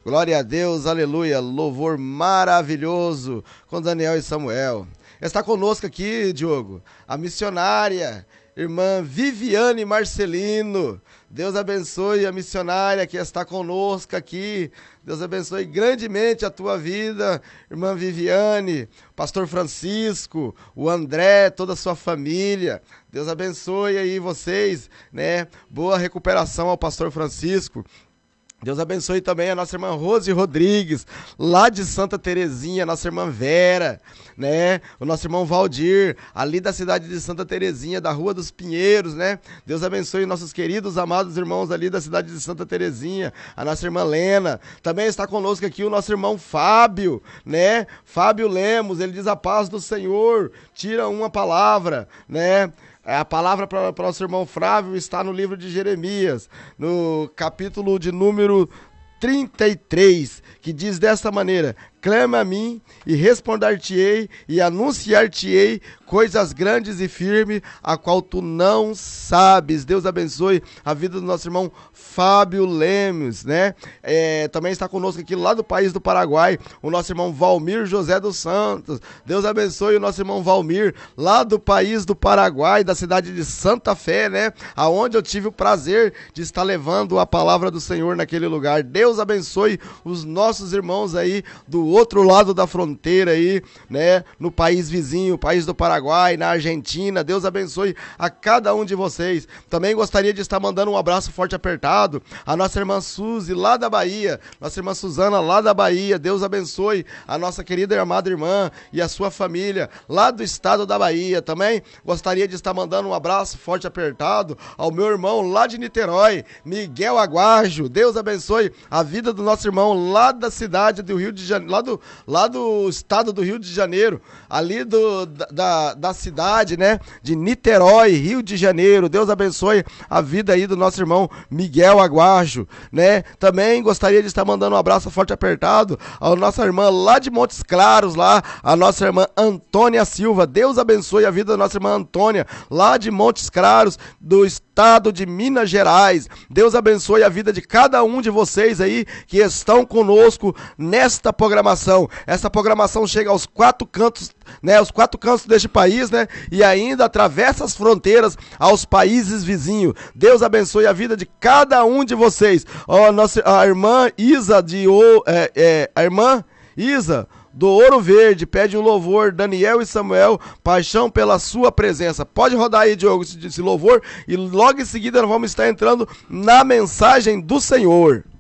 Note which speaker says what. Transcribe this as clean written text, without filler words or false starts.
Speaker 1: Glória a Deus, aleluia, louvor maravilhoso com Daniel e Samuel. Está conosco aqui, Diogo, a missionária, irmã Viviane Marcelino. Deus abençoe a missionária que está conosco aqui. Deus abençoe grandemente a tua vida, irmã Viviane, pastor Francisco, o André, toda a sua família. Deus abençoe aí vocês, né? Boa recuperação ao pastor Francisco. Deus abençoe também a nossa irmã Rose Rodrigues, lá de Santa Terezinha, nossa irmã Vera, né? O nosso irmão Valdir, ali da cidade de Santa Terezinha, da Rua dos Pinheiros, né? Deus abençoe nossos queridos, amados irmãos ali da cidade de Santa Terezinha, a nossa irmã Lena. Também está conosco aqui o nosso irmão Fábio, né? Fábio Lemos, ele diz: a paz do Senhor, tira uma palavra, né? A palavra para o nosso irmão Flávio está no livro de Jeremias, no capítulo de número 33, que diz desta maneira: clama a mim e responder-te-ei e anunciar-te-ei coisas grandes e firmes, a qual tu não sabes. Deus abençoe a vida do nosso irmão Fábio Lemos, né? Também está conosco aqui lá do país do Paraguai, o nosso irmão Valmir José dos Santos. Deus abençoe o nosso irmão Valmir, lá do país do Paraguai, da cidade de Santa Fé, né? Aonde eu tive o prazer de estar levando a palavra do Senhor naquele lugar. Deus abençoe os nossos irmãos aí do outro lado da fronteira aí, né? No país vizinho, país do Paraguai, na Argentina. Deus abençoe a cada um de vocês. Também gostaria de estar mandando um abraço forte e apertado a nossa irmã Suzy, lá da Bahia, nossa irmã Suzana, lá da Bahia. Deus abençoe a nossa querida e amada irmã e a sua família, lá do estado da Bahia. Também gostaria de estar mandando um abraço forte e apertado ao meu irmão lá de Niterói, Miguel Aguajo. Deus abençoe a vida do nosso irmão lá da cidade do Rio de Janeiro, lá do estado do Rio de Janeiro, ali da cidade, né, de Niterói, Rio de Janeiro. Deus abençoe a vida aí do nosso irmão Miguel Aguajo, né? Também gostaria de estar mandando um abraço forte e apertado à nossa irmã lá de Montes Claros, lá, a nossa irmã Antônia Silva. Deus abençoe a vida da nossa irmã Antônia, lá de Montes Claros, do estado de Minas Gerais. Deus abençoe a vida de cada um de vocês aí que estão conosco nesta programação. Essa programação chega aos quatro cantos, né, os quatro cantos deste país, né, e ainda atravessa as fronteiras aos países vizinhos. Deus abençoe a vida de cada um de vocês. A irmã Isa a irmã Isa do Ouro Verde pede um louvor, Daniel e Samuel, paixão pela sua presença. Pode rodar aí, Diogo, esse louvor, e logo em seguida nós vamos estar entrando na mensagem do Senhor.